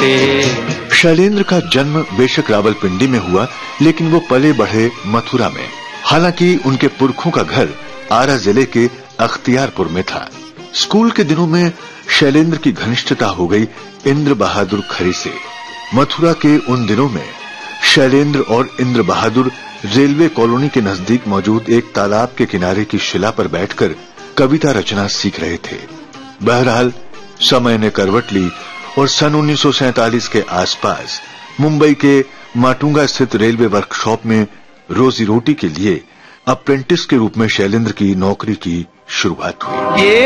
से। शैलेंद्र का जन्म बेशक रावलपिंडी में हुआ, लेकिन वो पले बढ़े मथुरा में। हालांकि उनके पुरखों का घर आरा जिले के अख्तियारपुर में था। स्कूल के दिनों में शैलेंद्र की घनिष्ठता हो गई इंद्र बहादुर खरे से। मथुरा के उन दिनों में शैलेंद्र और इंद्र बहादुर रेलवे कॉलोनी के नजदीक मौजूद एक तालाब के किनारे की शिला पर बैठकर कविता रचना सीख रहे थे। बहरहाल समय ने करवट ली और सन 1947 के आसपास मुंबई के माटुंगा स्थित रेलवे वर्कशॉप में रोजी रोटी के लिए अप्रेंटिस के रूप में शैलेंद्र की नौकरी की शुरुआत हुई।